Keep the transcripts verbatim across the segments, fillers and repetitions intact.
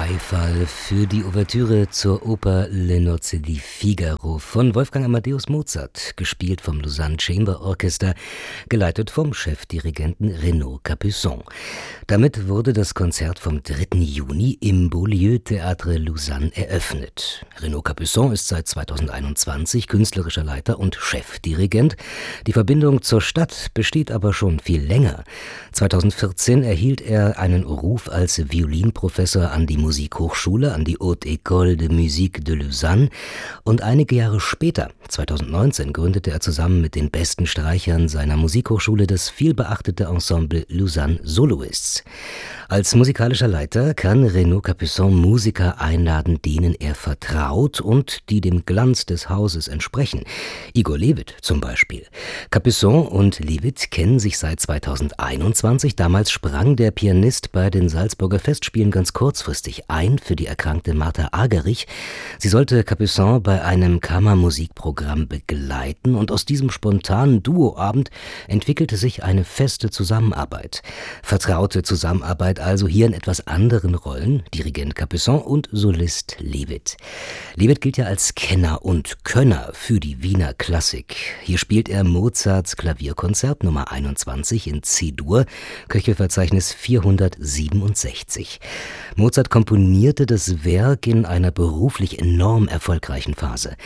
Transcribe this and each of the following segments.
Beifall für die Ouvertüre zur Oper Le Nozze di Figaro von Wolfgang Amadeus Mozart, gespielt vom Lausanne Chamber Orchestra, geleitet vom Chefdirigenten Renaud Capuçon. Damit wurde das Konzert vom dritten Juni im Beaulieu Théâtre Lausanne eröffnet. Renaud Capuçon ist seit zweitausendeinundzwanzig künstlerischer Leiter und Chefdirigent. Die Verbindung zur Stadt besteht aber schon viel länger. zweitausendvierzehn erhielt er einen Ruf als Violinprofessor an die Musikhochschule, an die Haute École de Musique de Lausanne, und einige Jahre später, zweitausendneunzehn, gründete er zusammen mit den besten Streichern seiner Musikhochschule das vielbeachtete Ensemble Lausanne Soloists. Als musikalischer Leiter kann Renaud Capuçon Musiker einladen, denen er vertraut und die dem Glanz des Hauses entsprechen. Igor Levit zum Beispiel. Capuçon und Levit kennen sich seit zweitausendeinundzwanzig. Damals sprang der Pianist bei den Salzburger Festspielen ganz kurzfristig ein für die erkrankte Martha Argerich. Sie sollte Capuçon bei einem Kammermusikprogramm begleiten, und aus diesem spontanen Duoabend entwickelte sich eine feste Zusammenarbeit. Vertraute Zusammenarbeit also hier in etwas anderen Rollen, Dirigent Capuçon und Solist Levit. Levit gilt ja als Kenner und Könner für die Wiener Klassik. Hier spielt er Mozarts Klavierkonzert Nummer einundzwanzig in C-Dur, Köchelverzeichnis vierhundertsiebenundsechzig. Mozart komponierte das Werk in einer beruflich enorm erfolgreichen Phase.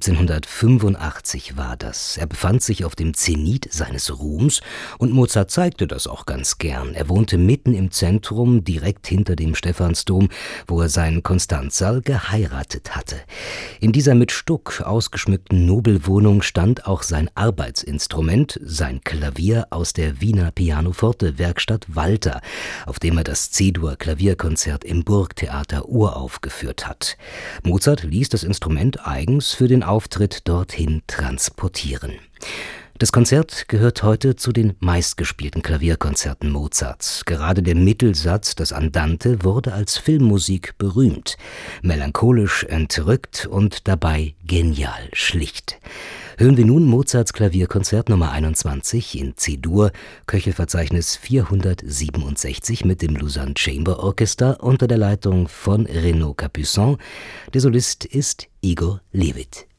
siebzehnhundertfünfundachtzig war das. Er befand sich auf dem Zenit seines Ruhms, und Mozart zeigte das auch ganz gern. Er wohnte mitten im Zentrum, direkt hinter dem Stephansdom, wo er seinen Konstanzsal geheiratet hatte. In dieser mit Stuck ausgeschmückten Nobelwohnung stand auch sein Arbeitsinstrument, sein Klavier aus der Wiener Pianoforte-Werkstatt Walter, auf dem er das C-Dur-Klavierkonzert im Burgtheater uraufgeführt hat. Mozart ließ das Instrument eigens für den Auftritt dorthin transportieren. Das Konzert gehört heute zu den meistgespielten Klavierkonzerten Mozarts. Gerade der Mittelsatz, das Andante, wurde als Filmmusik berühmt. Melancholisch, entrückt und dabei genial schlicht. Hören wir nun Mozarts Klavierkonzert Nummer einundzwanzig in C-Dur, Köchelverzeichnis vierhundertsiebenundsechzig mit dem Lausanne Chamber Orchestra unter der Leitung von Renaud Capuçon. Der Solist ist Igor Levit.